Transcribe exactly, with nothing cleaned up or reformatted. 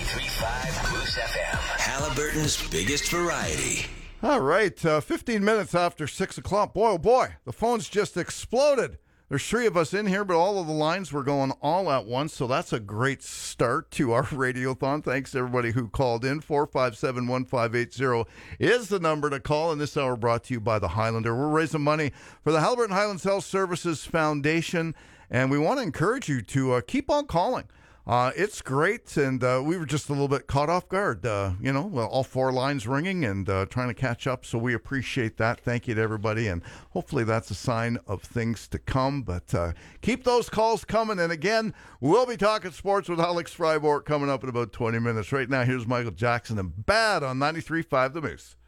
ninety-three point five Moose F M. Halliburton's biggest variety. All right, uh, fifteen minutes after six o'clock. Boy, oh boy, the phone's just exploded. There's three of us in here, but all of the lines were going all at once, so that's a great start to our Radiothon. Thanks to everybody who called in. four five seven, one five eight zero is the number to call, and this hour brought to you by the Highlander. We're raising money for the Halliburton Highlands Health Services Foundation, and we want to encourage you to uh, keep on calling. Uh, it's great, and uh, we were just a little bit caught off guard, uh, you know, well, all four lines ringing and uh, trying to catch up, so we appreciate that. Thank you to everybody, and hopefully that's a sign of things to come, but uh, keep those calls coming, and again, we'll be talking sports with Alex Freiborg coming up in about twenty minutes. Right now, here's Michael Jackson and Bad on ninety-three point five The Moose.